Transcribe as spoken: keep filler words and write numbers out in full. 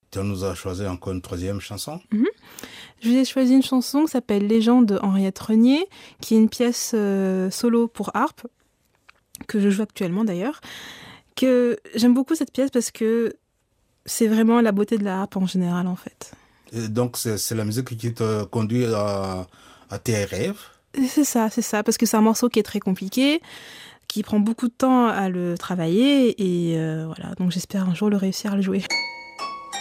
Tu nous as choisi encore une troisième chanson. Mhm. Je vous ai choisi une chanson qui s'appelle Légende de Henriette Renier, qui est une pièce euh, solo pour harpe, que je joue actuellement d'ailleurs. Que j'aime beaucoup cette pièce parce que c'est vraiment la beauté de la harpe en général en fait. Et donc, c'est c'est la musique qui te conduit à, à tes rêves. Et c'est ça, c'est ça, parce que c'est un morceau qui est très compliqué, qui prend beaucoup de temps à le travailler, et euh, voilà, donc j'espère un jour le réussir à le jouer.